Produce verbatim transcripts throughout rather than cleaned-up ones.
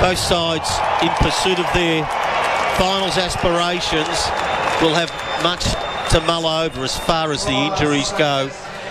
Both sides in pursuit of their finals aspirations will have much to mull over as far as the injuries go.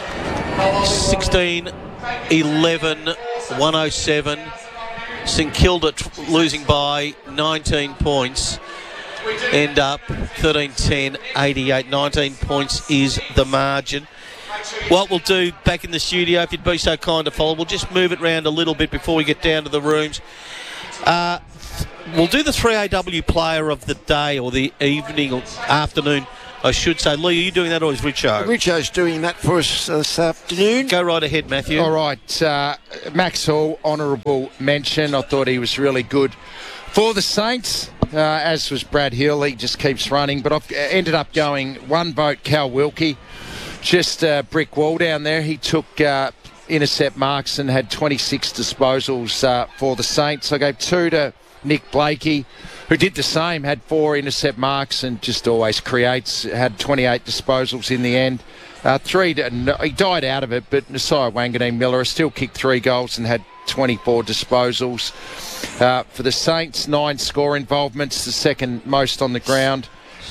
sixteen eleven one oh seven. St Kilda t- losing by nineteen points. End up thirteen ten eighty-eight. nineteen points is the margin. What we'll do back in the studio, if you'd be so kind to follow, we'll just move it round a little bit before we get down to the rooms. Uh, we'll do the three A W player of the day, or the evening or afternoon, I should say. Lee, are you doing that, or is Richo? Richo's doing that for us this afternoon. Go right ahead, Matthew. All right, uh, Max Hall, honourable mention. I thought he was really good for the Saints, uh, as was Brad Hill. He just keeps running. But I've ended up going one vote, Cal Wilkie. Just a brick wall down there. He took uh, intercept marks and had twenty-six disposals uh, for the Saints. I gave two to Nick Blakey, who did the same, had four intercept marks and just always creates, had twenty-eight disposals in the end. Uh, three to, no, he died out of it, but Nasiah Wanganeen Miller still kicked three goals and had twenty-four disposals. Uh, for the Saints, nine score involvements, the second most on the ground.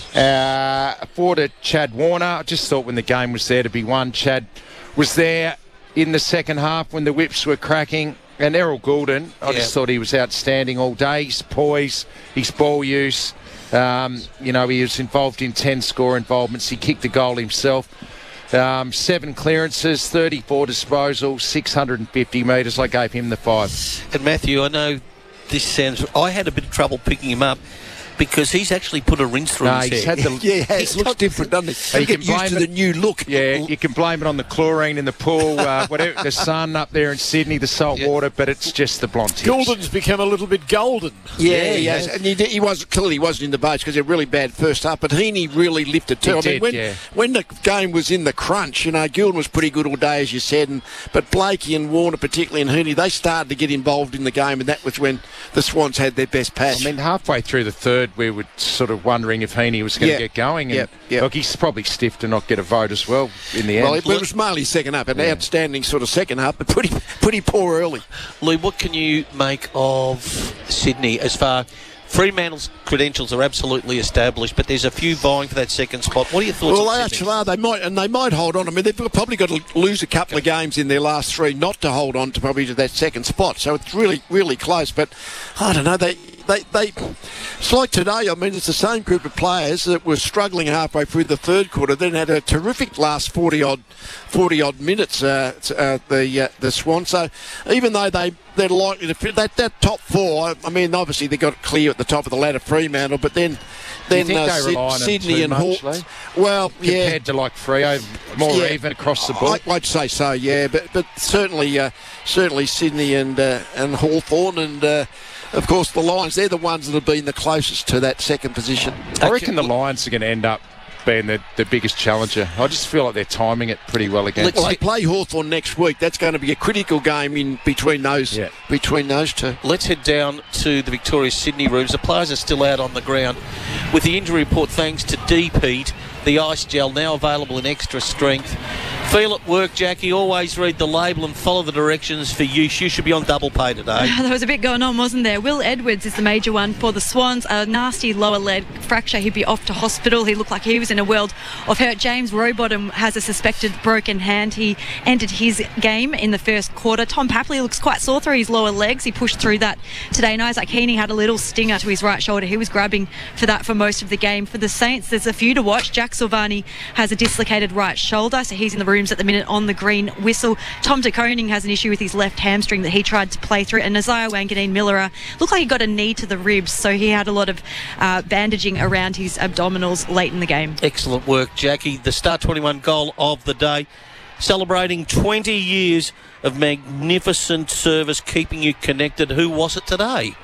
Uh, four to Chad Warner. I just thought when the game was there to be won, Chad was there in the second half when the whips were cracking. And Errol Goulden, I yeah. just thought he was outstanding all day. His poise, his ball use. Um, you know, he was involved in ten score involvements. He kicked the goal himself. Um, seven clearances, thirty-four disposals, six hundred fifty metres. I gave him the five. And Matthew, I know this sounds... I had a bit of trouble picking him up because he's actually put a rinse through No, his he's hair. had the, Yeah, it He's looks got- different, doesn't it? You You can get used blame to it- the new look. Yeah, you can blame it on the chlorine in the pool, uh, whatever, the sun up there in Sydney, the salt Yeah. water, but it's just the blonde tips. Goulden's become a little bit golden. Yeah, he has. And he, did- he was clearly he wasn't in the boats because they're really bad first half. But Heaney really lifted too. He I did, mean, when, yeah. when the game was in the crunch, you know, Goulden was pretty good all day, as you said. And but Blakey and Warner, particularly, and Heaney, they started to get involved in the game, and that was when the Swans had their best patch. I mean, halfway through the third, we were sort of wondering if Heaney was going to Yeah. get going. And Yep, yep. look, he's probably stiff to not get a vote as well in the end. well, it, it was mainly second up, an outstanding sort of second half, but pretty pretty poor early. Lee, what can you make of Sydney as far... Fremantle's credentials are absolutely established, but there's a few vying for that second spot. What are your thoughts Well, on they Sydney? actually are. They might, and they might hold on. I mean, they've probably got to lose a couple of games in their last three not to hold on to probably to that second spot. So it's really, really close. But I don't know. They, they, they. It's like today. I mean, it's the same group of players that were struggling halfway through the third quarter, then had a terrific last forty odd, forty odd minutes. Uh, uh, the uh, the Swans. So even though they. They're likely to fit that, that top four. I mean, obviously they got clear at the top of the ladder, Fremantle, but then then think uh, they Syd- rely on them Sydney too and much, Hawks. Lee? Well, yeah, Compared to like Freo, more Yeah. even across the board. I, I'd say so. Yeah, but but certainly uh, certainly Sydney and uh, and Hawthorn and. Uh, of course, the Lions, they're the ones that have been the closest to that second position. I reckon the Lions are going to end up being the, the biggest challenger. I just feel like they're timing it pretty well against. Well, they play Hawthorn next week. That's going to be a critical game in between those Yeah. between those two. Let's head down to the Victoria Sydney rooms. The players are still out on the ground with the injury report thanks to D-Pete, the ice gel now available in extra strength. Feel at work, Jackie. Always read the label and follow the directions for use. You should be on double pay today. There was a bit going on, wasn't there? Will Edwards is the major one for the Swans. A nasty lower leg fracture. He'd be off to hospital. He looked like he was in a world of hurt. James Rowbottom has a suspected broken hand. He ended his game in the first quarter. Tom Papley looks quite sore through his lower legs. He pushed through that today. And Isaac Heaney had a little stinger to his right shoulder. He was grabbing for that for most of the game. For the Saints, there's a few to watch. Jack Silvani has a dislocated right shoulder, so he's in the rooms at the minute on the green whistle. Tom de Koning has an issue with his left hamstring that he tried to play through, and Nasiah Wanganeen Miller looked like he got a knee to the ribs, so he had a lot of uh, bandaging around his abdominals late in the game. Excellent work, Jackie. The Star twenty-one goal of the day, celebrating twenty years of magnificent service, keeping you connected. Who was it today?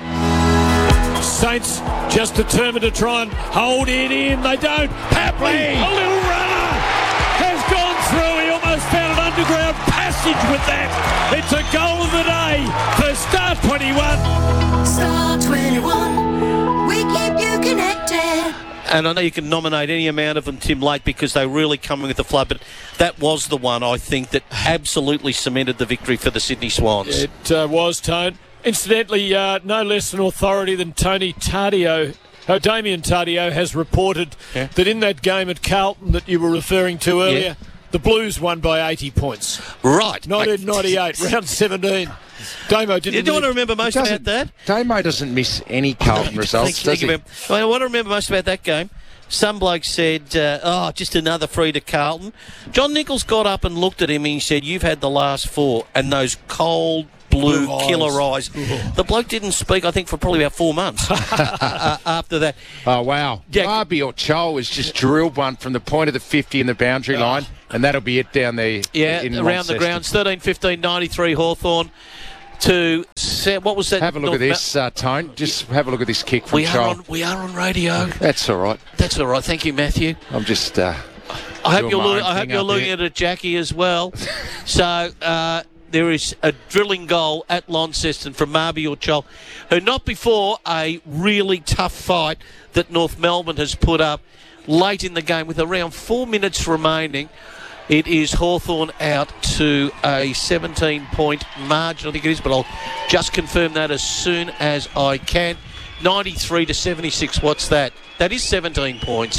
Saints just determined to try and hold it in. They don't. Papley, a little runner, has gone through. He almost found an underground passage with that. It's a goal of the day for Star twenty-one. Star twenty-one, we keep you connected. And I know you can nominate any amount of them, Tim Lake, because they really coming with the flood, but that was the one, I think, that absolutely cemented the victory for the Sydney Swans. It uh, was, Tone. Incidentally, uh, no less an authority than Tony Tardio, uh, Damien Tardio has reported Yeah. that in that game at Carlton that you were referring to earlier, Yeah. the Blues won by eighty points. Right. nineteen ninety-eight, round seventeen. Damo didn't... You don't want to really- remember most about that? Damo doesn't miss any Carlton results, Thank does you, he? man. Well, I want to remember most about that game. Some bloke said, uh, oh, just another free to Carlton. John Nichols got up and looked at him and he said, you've had the last four. And those cold blue Blue eyes. killer eyes. The bloke didn't speak, I think, for probably about four months uh, after that. Oh, wow. Yeah. Darby or Chol has just drilled one from the point of the fifty in the boundary line, and that'll be it down there Yeah, in around Launceston. the grounds. thirteen fifteen ninety-three Hawthorn to... Se- what was that? Have a look North at this, uh, Tone. Just have a look at this kick from We are, Chol. on, we are on radio. That's all right. That's all right. Thank you, Matthew. I'm just... Uh, I hope doing you're, my loo- own I hope thing you're up looking here. at it, Jackie, as well. so uh, there is a drilling goal at Launceston from Marby Chol, who not before a really tough fight that North Melbourne has put up late in the game with around four minutes remaining. It is Hawthorn out to a seventeen-point margin, I think it is, but I'll just confirm that as soon as I can. ninety-three to seventy-six, what's that? That is seventeen points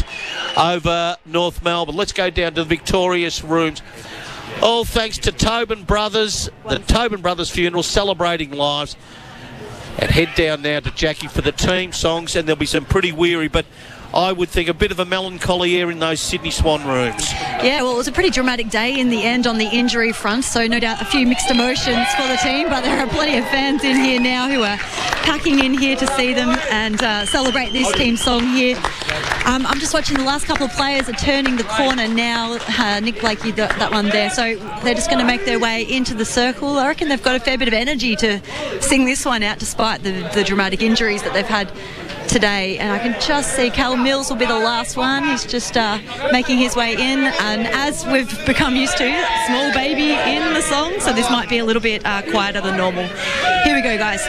over North Melbourne. Let's go down to the Victorious Rooms. All thanks to Tobin Brothers, the Tobin Brothers funeral, celebrating lives. And head down now to Jackie for the team songs, and there'll be some pretty weary, but I would think a bit of a melancholy air in those Sydney Swan rooms. Yeah, well, it was a pretty dramatic day in the end on the injury front, so no doubt a few mixed emotions for the team, but there are plenty of fans in here now who are packing in here to see them and uh, celebrate this team song here. Um, I'm just watching the last couple of players are turning the corner now. Uh, Nick Blakey, th- that one there, so they're just going to make their way into the circle. I reckon they've got a fair bit of energy to sing this one out despite the, the dramatic injuries that they've had today. And I can just see Callum Mills will be the last one. He's just uh, making his way in, and as we've become used to, small baby in the song, so this might be a little bit uh, quieter than normal. Here we go, guys.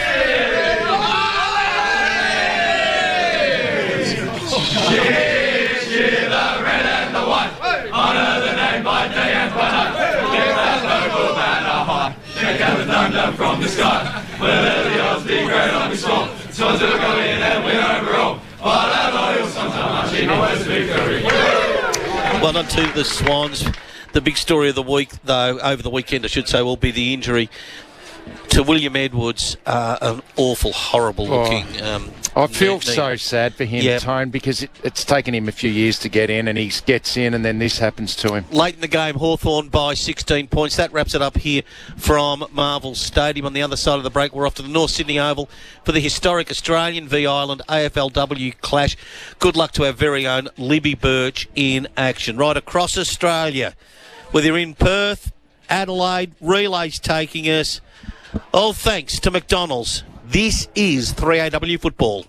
Well done to the Swans. The big story of the week, though, over the weekend, I should say, will be the injury to William Edwards. Uh, an awful, horrible looking. Oh. Um, I feel knee- so sad for him, Yeah. Tone, because it, it's taken him a few years to get in, and he gets in, and then this happens to him. Late in the game, Hawthorn by sixteen points. That wraps it up here from Marvel Stadium. On the other side of the break, we're off to the North Sydney Oval for the historic Australian v Ireland A F L W clash. Good luck to our very own Libby Birch in action. Right across Australia, whether you're in Perth, Adelaide, Relay's taking us. All thanks to McDonald's. This is three A W football.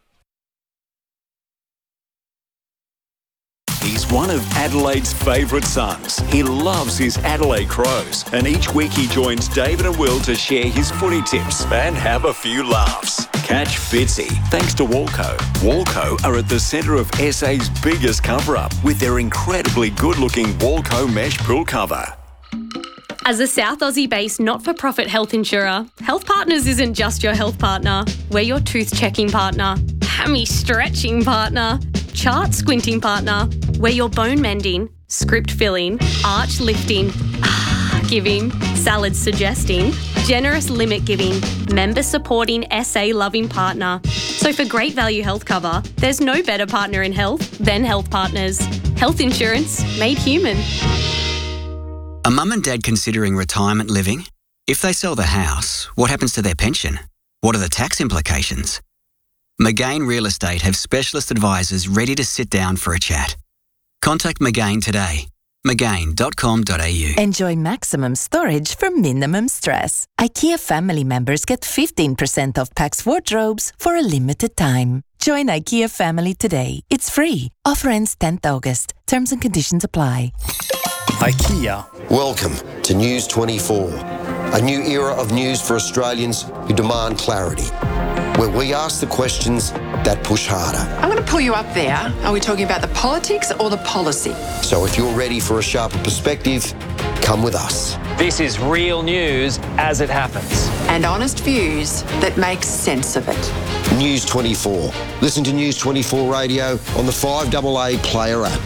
He's one of Adelaide's favourite sons. He loves his Adelaide Crows. And each week he joins David and Will to share his footy tips and have a few laughs. Catch Fitzy thanks to Walco. Walco are at the centre of S A's biggest cover-up with their incredibly good-looking Walco mesh pool cover. As a South Aussie-based not-for-profit health insurer, Health Partners isn't just your health partner. We're your tooth-checking partner, hammy-stretching partner, chart-squinting partner. We're your bone-mending, script-filling, arch-lifting, ah-giving, salad-suggesting, generous limit-giving, member-supporting, S A-loving partner. So for great value health cover, there's no better partner in health than Health Partners. Health insurance made human. A mum and dad considering retirement living? If they sell the house, what happens to their pension? What are the tax implications? McGain Real Estate have specialist advisors ready to sit down for a chat. Contact McGain today. McGain dot com dot a u. Enjoy maximum storage for minimum stress. IKEA family members get fifteen percent off Pax wardrobes for a limited time. Join IKEA family today. It's free. Offer ends tenth August. Terms and conditions apply. IKEA. Welcome to News twenty-four, a new era of news for Australians who demand clarity, where we ask the questions that push harder. I'm going to pull you up there. Are we talking about the politics or the policy? So if you're ready for a sharper perspective, come with us. This is real news as it happens. and honest views that make sense of it. News twenty-four. Listen to News twenty-four Radio on the five A A Player app.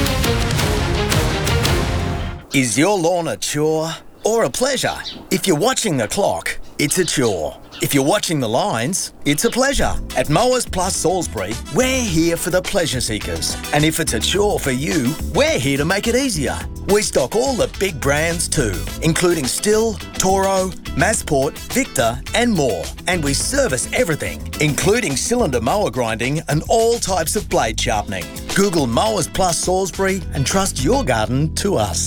Is your lawn a chore or a pleasure? If you're watching the clock, it's a chore. If you're watching the lines, it's a pleasure. At Mowers Plus Salisbury, we're here for the pleasure seekers. And if it's a chore for you, we're here to make it easier. We stock all the big brands too, including Stihl, Toro, Massport, Victor and more. And we service everything, including cylinder mower grinding and all types of blade sharpening. Google Mowers Plus Salisbury and trust your garden to us.